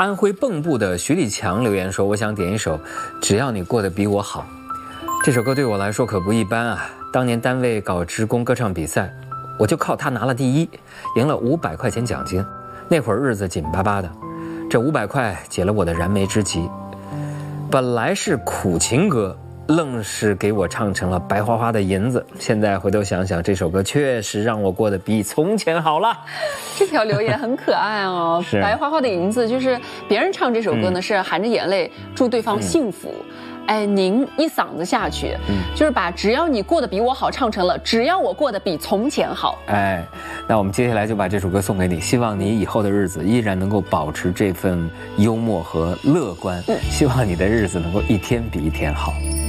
安徽蚌埠的徐立强留言说，我想点一首《只要你过得比我好》。这首歌对我来说可不一般啊！当年单位搞职工歌唱比赛，我就靠它拿了第1，赢了500块钱奖金。那会儿日子紧巴巴的，这500块解了我的燃眉之急。本来是苦情歌，愣是给我唱成了白花花的银子。现在回头想想，这首歌确实让我过得比从前好了。 这条留言很可爱哦，白花花的银子，就是别人唱这首歌呢，是含着眼泪祝对方幸福。哎，您一嗓子下去，就是把只要你过得比我好唱成了只要我过得比从前好。 哎，那我们接下来就把这首歌送给你，希望你以后的日子依然能够保持这份幽默和乐观，希望你的日子能够一天比一天好。